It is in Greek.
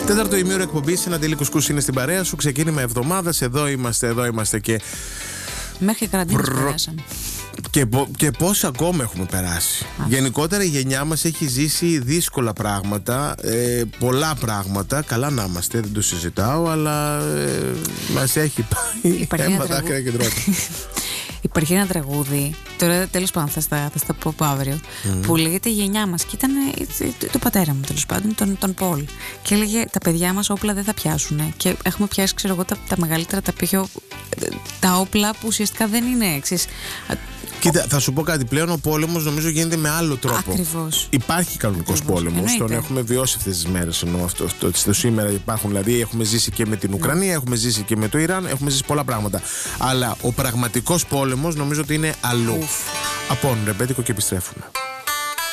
Τέταρτο ημίωρο εκπομπής, ένα Ντέλη Κουσκούς είναι στην παρέα σου. Ξεκίνημα εβδομάδας, εδώ είμαστε και. Μέχρι καραντίνες περάσαμε. Και πώς ακόμα έχουμε περάσει. Γενικότερα η γενιά μας έχει ζήσει δύσκολα πράγματα, πολλά πράγματα. Καλά να είμαστε, δεν το συζητάω, αλλά μας έχει πάει αίμα, δάκρυα και τρόπο. Υπάρχει ένα τραγούδι, τώρα τέλος πάντων θα στα πω αύριο, που λέγεται «Η γενιά μας», και ήταν το πατέρα μου, τέλος πάντων, τον Πολ, και έλεγε «Τα παιδιά μας όπλα δεν θα πιάσουν», και έχουμε πιάσει, ξέρω εγώ, τα μεγαλύτερα, τα όπλα που ουσιαστικά δεν είναι εξής. Κοίτα, θα σου πω κάτι. Πλέον ο πόλεμος νομίζω γίνεται με άλλο τρόπο. Ακριβώς. Υπάρχει κανονικός πόλεμος. Τον έχουμε βιώσει αυτές τις μέρες. Ενώ το σήμερα υπάρχουν. Δηλαδή, έχουμε ζήσει και με την Ουκρανία, έχουμε ζήσει και με το Ιράν, έχουμε ζήσει πολλά πράγματα. Αλλά ο πραγματικός πόλεμος νομίζω ότι είναι αλλού. Από ρεμπέτικο και επιστρέφουμε.